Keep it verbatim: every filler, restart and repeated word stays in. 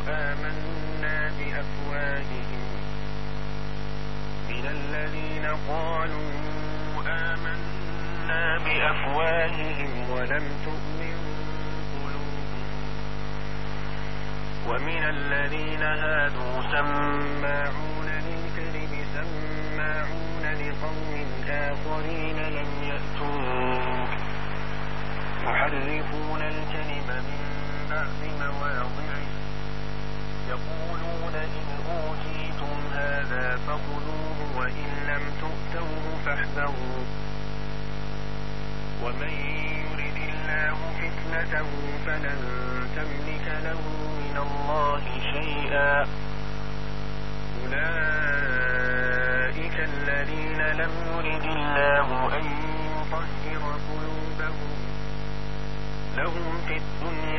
آمنا بأفواههم من الذين قالوا آمنا بأفواههم ولم تؤمن قلوبهم ومن الذين هادوا سماعون للكذب سماعون لقوم آخرين لم يأتوك يحرفون الكلم من بعد مواضعه يقولون إن أوتيتم هذا فخذوه وإن لم تؤتوه فاحذروا ومن يرد الله فتنته فلن تملك له من الله شيئا أولئك الذين لم يرد الله أن يطهر قلوبهم لهم في الدنيا